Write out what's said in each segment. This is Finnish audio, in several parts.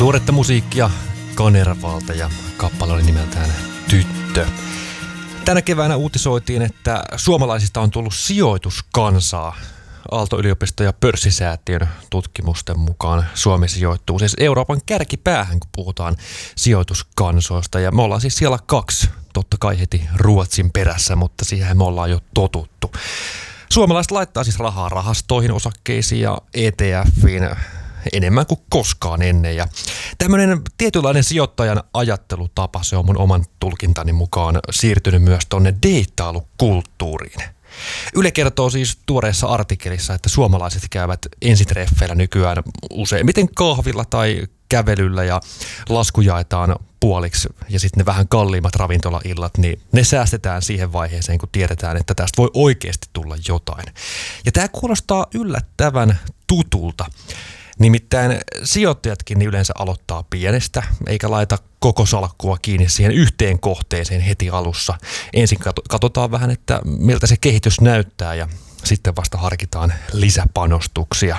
Tuoretta musiikkia Kanervalta ja kappale oli nimeltään Tyttö. Tänä keväänä uutisoitiin, että suomalaisista on tullut sijoituskansaa. Aalto-yliopisto ja pörssisäätiön tutkimusten mukaan Suomi sijoittuu siis Euroopan kärkipäähän, kun puhutaan sijoituskansoista. Ja me ollaan siis siellä 2, totta kai heti Ruotsin perässä, mutta siihen me ollaan jo totuttu. Suomalaiset laittaa siis rahaa rahastoihin, osakkeisiin ja ETFiin enemmän kuin koskaan ennen. Ja tämmöinen tietynlainen sijoittajan ajattelutapa, se on mun oman tulkintani mukaan siirtynyt myös tonne deittailukulttuuriin. Yle kertoo siis tuoreessa artikkelissa, että suomalaiset käyvät ensitreffeillä nykyään useimmiten kahvilla tai kävelyllä ja lasku jaetaan puoliksi ja sitten ne vähän kalliimmat ravintolaillat, niin ne säästetään siihen vaiheeseen, kun tiedetään, että tästä voi oikeasti tulla jotain. Ja tämä kuulostaa yllättävän tutulta. Nimittäin sijoittajatkin niin yleensä aloittaa pienestä, eikä laita koko salkkua kiinni siihen yhteen kohteeseen heti alussa. Ensin katsotaan vähän, että miltä se kehitys näyttää ja sitten vasta harkitaan lisäpanostuksia.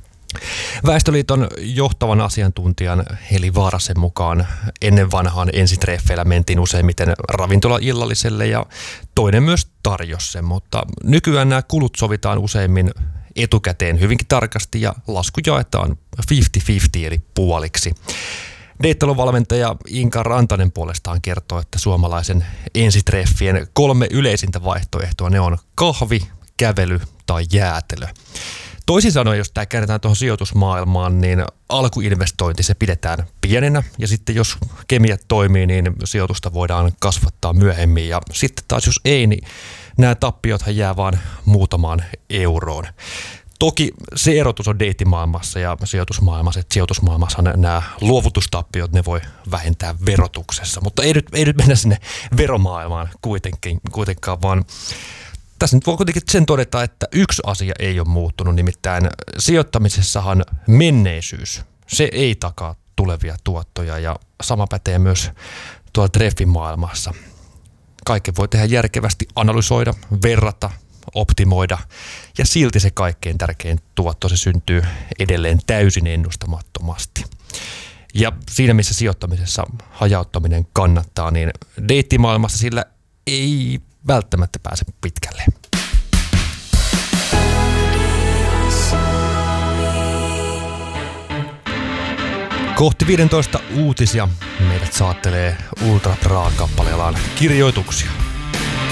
Väestöliiton johtavan asiantuntijan Heli Vaarasen mukaan ennen vanhaan ensitreffeillä mentiin useimmiten ravintolaillalliselle ja toinen myös tarjosi sen, mutta nykyään nämä kulut sovitaan useimmin etukäteen hyvinkin tarkasti ja lasku jaetaan 50-50 eli puoliksi. Deittailuvalmentaja Inka Rantanen puolestaan kertoo, että suomalaisen ensitreffien 3 yleisintä vaihtoehtoa ne on kahvi, kävely tai jäätelö. Toisin sanoen, jos tämä käännetään tuohon sijoitusmaailmaan, niin alkuinvestointi se pidetään pienenä ja sitten jos kemiat toimii, niin sijoitusta voidaan kasvattaa myöhemmin ja sitten taas jos ei, niin nämä tappiothan jää vaan muutamaan euroon. Toki se erotus on deittimaailmassa ja sijoitusmaailmassa, että sijoitusmaailmassa nämä luovutustappiot ne voi vähentää verotuksessa, mutta ei nyt mennä sinne veromaailmaan kuitenkaan, vaan tässä nyt voi kuitenkin sen todeta, että yksi asia ei ole muuttunut, nimittäin sijoittamisessahan menneisyys, se ei takaa tulevia tuottoja ja sama pätee myös tuolla treffimaailmassa. Kaiken voi tehdä järkevästi, analysoida, verrata, optimoida ja silti se kaikkein tärkein tuotto se syntyy edelleen täysin ennustamattomasti. Ja siinä missä sijoittamisessa hajauttaminen kannattaa, niin deittimaailmassa sillä ei välttämättä pääse pitkälle. Kohti 15 uutisia meidät saattelee Ultra Bra-kappaleellaan Kirjoituksia.